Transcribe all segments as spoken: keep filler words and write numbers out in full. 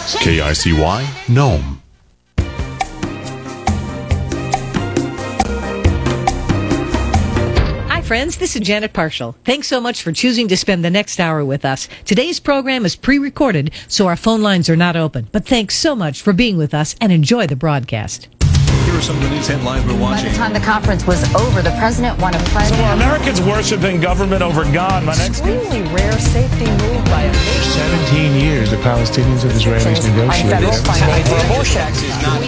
K I C Y, Nome. Friends, this is Janet Parshall. Thanks so much for choosing to spend the next hour with us. Today's program is pre-recorded, so our phone lines are not open. But thanks so much for being with us and enjoy the broadcast. Here are some of the news headlines we're watching. By the time the conference was over, the president won a prize. So are Americans worshiping government over God? My next extremely rare safety move by a nation. seventeen years the Palestinians and Israelis negotiated. For abortion taxes not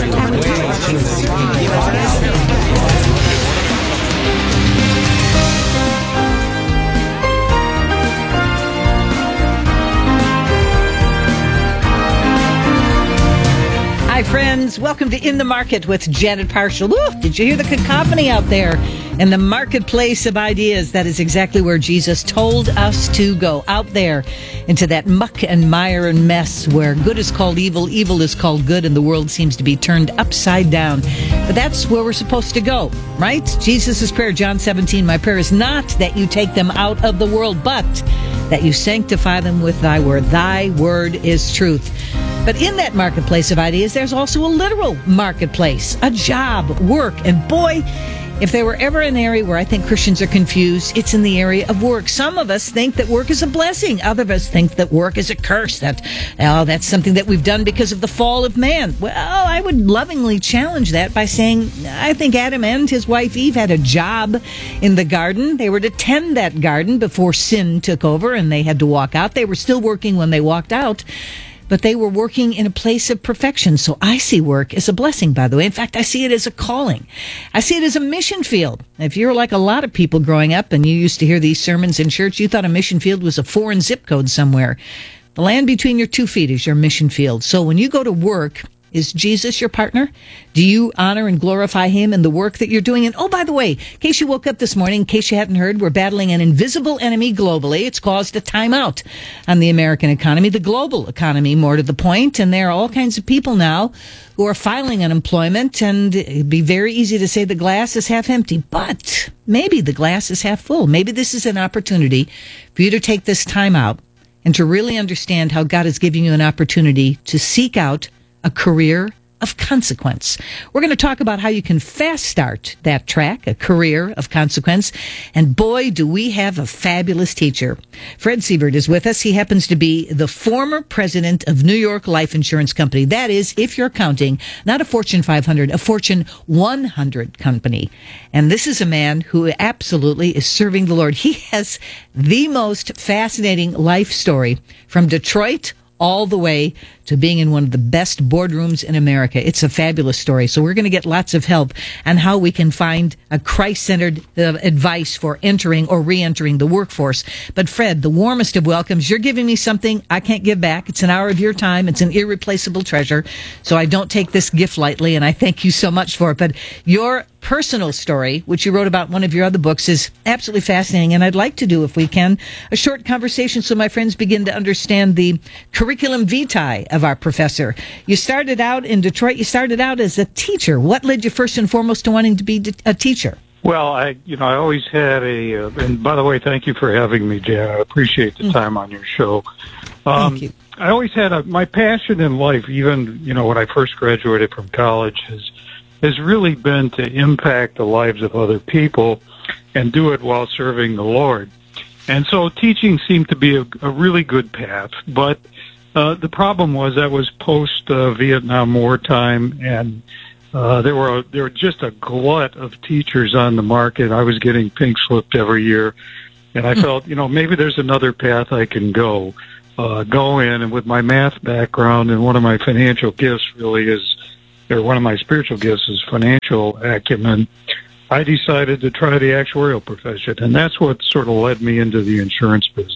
Hi, friends. Welcome to In the Market with Janet Parshall. Woo, did you hear the cacophony out there? In the marketplace of ideas, that is exactly where Jesus told us to go. Out there into that muck and mire and mess where good is called evil, evil is called good, and the world seems to be turned upside down. But that's where we're supposed to go, right? Jesus' prayer, John seventeen, my prayer is not that you take them out of the world, but that you sanctify them with thy word. Thy word is truth. But in that marketplace of ideas, there's also a literal marketplace, a job, work. And boy, if there were ever an area where I think Christians are confused, it's in the area of work. Some of us think that work is a blessing. Other of us think that work is a curse. That, oh, that's something that we've done because of the fall of man. Well, I would lovingly challenge that by saying, I think Adam and his wife Eve had a job in the garden. They were to tend that garden before sin took over and they had to walk out. They were still working when they walked out, but they were working in a place of perfection. So I see work as a blessing, by the way. In fact, I see it as a calling. I see it as a mission field. If you're like a lot of people growing up and you used to hear these sermons in church, you thought a mission field was a foreign zip code somewhere. The land between your two feet is your mission field. So when you go to work, is Jesus your partner? Do you honor and glorify him in the work that you're doing? And oh, by the way, in case you woke up this morning, in case you hadn't heard, we're battling an invisible enemy globally. It's caused a timeout on the American economy, the global economy, more to the point. And there are all kinds of people now who are filing unemployment, and it'd be very easy to say the glass is half empty, but maybe the glass is half full. Maybe this is an opportunity for you to take this time out and to really understand how God is giving you an opportunity to seek out a career of consequence. We're going to talk about how you can fast start that track, a career of consequence. And boy, do we have a fabulous teacher. Fred Siebert is with us. He happens to be the former president of New York Life Insurance Company. That is, if you're counting, not a Fortune five hundred, a Fortune one hundred company. And this is a man who absolutely is serving the Lord. He has the most fascinating life story from Detroit all the way to being in one of the best boardrooms in America. It's a fabulous story. So we're going to get lots of help on how we can find a Christ-centered uh, advice for entering or re-entering the workforce. But Fred, the warmest of welcomes. You're giving me something I can't give back. It's an hour of your time. It's an irreplaceable treasure. So I don't take this gift lightly, and I thank you so much for it. But your personal story, which you wrote about in one of your other books, is absolutely fascinating. And I'd like to do, if we can, a short conversation so my friends begin to understand the curriculum vitae of our professor. You started out in Detroit. You started out as a teacher. What led you first and foremost to wanting to be a teacher? Well, I, you know, I always had a, uh, and by the way, thank you for having me, Jan. I appreciate the time on your show. Um, Thank you. I always had a, my passion in life, even, you know, when I first graduated from college, has, has really been to impact the lives of other people and do it while serving the Lord. And so teaching seemed to be a, a really good path, but uh, the problem was that was post uh, Vietnam War time, and uh, there were a, there were just a glut of teachers on the market. I was getting pink slipped every year, and I felt, you know, maybe there's another path I can go, uh, go in. And with my math background and one of my financial gifts really is, or one of my spiritual gifts is financial acumen, I decided to try the actuarial profession, and that's what sort of led me into the insurance business.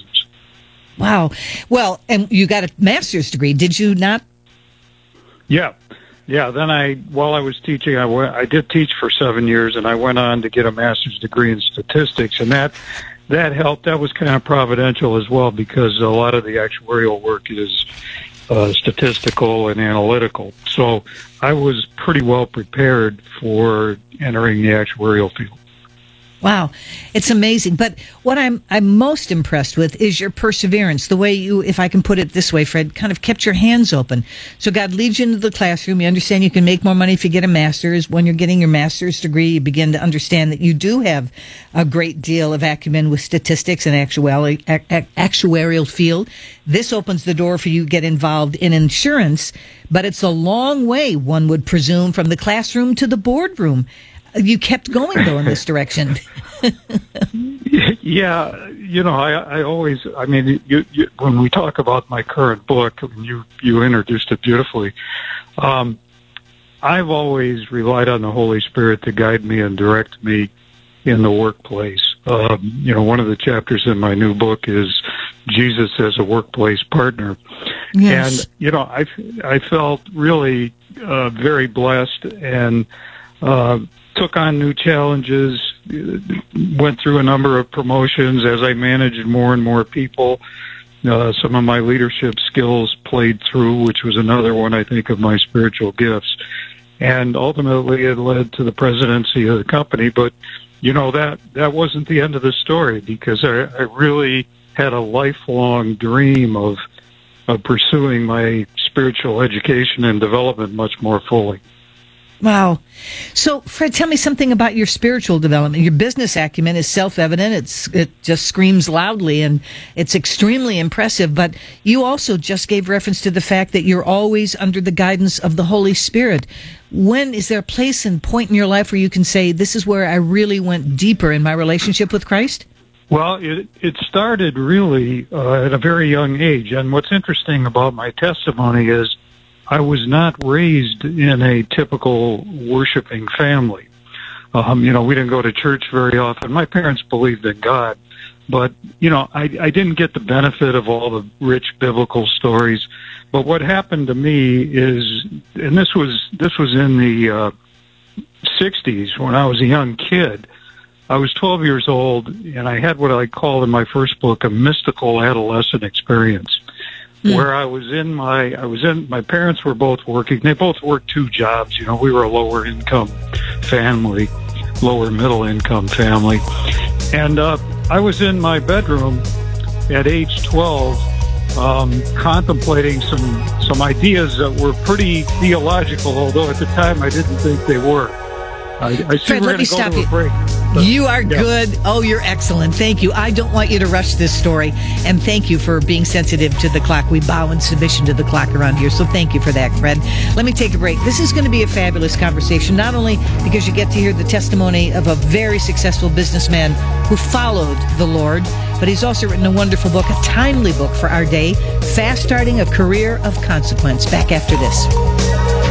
Wow. Well, and you got a master's degree, did you not? Yeah. Yeah. Then I, while I was teaching, I, went, I did teach for seven years, and I went on to get a master's degree in statistics, and that that helped. That was kind of providential as well, because a lot of the actuarial work is uh, statistical and analytical. So I was pretty well prepared for entering the actuarial field. Wow, it's amazing. But what I'm I'm most impressed with is your perseverance, the way you, if I can put it this way, Fred, kind of kept your hands open. So God leads you into the classroom. You understand you can make more money if you get a master's. When you're getting your master's degree, you begin to understand that you do have a great deal of acumen with statistics and actuari- ac- actuarial field. This opens the door for you to get involved in insurance, but it's a long way, one would presume, from the classroom to the boardroom. You kept going, though, in this direction. Yeah, you know, I, I always, I mean, you, you, when we talk about my current book, you you introduced it beautifully. Um, I've always relied on the Holy Spirit to guide me and direct me in the workplace. Um, you know, one of the chapters in my new book is Jesus as a workplace partner. Yes. And, you know, I, I felt really uh, very blessed and uh took on new challenges, went through a number of promotions as I managed more and more people. Uh, some of my leadership skills played through, which was another one, I think, of my spiritual gifts. And ultimately it led to the presidency of the company. But, you know, that, that wasn't the end of the story, because I, I really had a lifelong dream of, of pursuing my spiritual education and development much more fully. Wow. So, Fred, tell me something about your spiritual development. Your business acumen is self-evident. It's, it just screams loudly, and it's extremely impressive. But you also just gave reference to the fact that you're always under the guidance of the Holy Spirit. When is there a place and point in your life where you can say, this is where I really went deeper in my relationship with Christ? Well, it, it started really uh, at a very young age. And what's interesting about my testimony is I was not raised in a typical worshiping family. Um, you know, we didn't go to church very often. My parents believed in God, but, you know, I, I didn't get the benefit of all the rich biblical stories. But what happened to me is, and this was, this was in the uh, sixties when I was a young kid. I was twelve years old, and I had what I call in my first book a mystical adolescent experience. Mm. Where I was in my, I was in, my parents were both working. They both worked two jobs. You know, we were a lower income family, lower middle income family. And uh, I was in my bedroom at age twelve, um, contemplating some, some ideas that were pretty theological, although at the time I didn't think they were. I, I see Fred, we're let me go stop to a you. break. But, you are yeah. good. Oh, you're excellent. Thank you. I don't want you to rush this story. And thank you for being sensitive to the clock. We bow in submission to the clock around here. So thank you for that, Fred. Let me take a break. This is going to be a fabulous conversation, not only because you get to hear the testimony of a very successful businessman who followed the Lord, but he's also written a wonderful book, a timely book for our day, Fast Starting a Career of Consequence. Back after this.